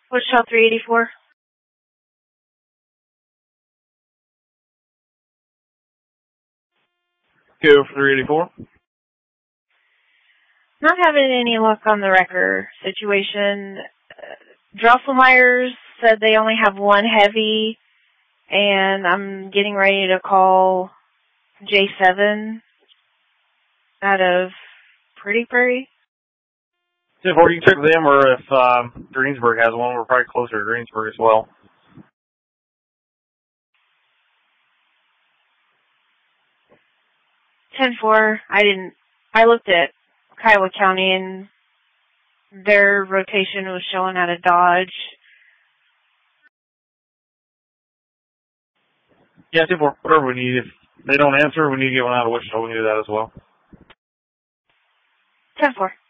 Wichita 384. Go for 384. Not having any luck on the wrecker situation. Drosselmeyer's said they only have one heavy, and I'm getting ready to call J7 out of Pretty Prairie. If or you can check them, or if Greensburg has one, we're probably closer to Greensburg as well. 10-4. I looked at Kiowa County, and their rotation was showing out of Dodge. Yeah, 10-4. Whatever we need. If they don't answer, we need to get one out of Wichita. We can do that as well. 10-4.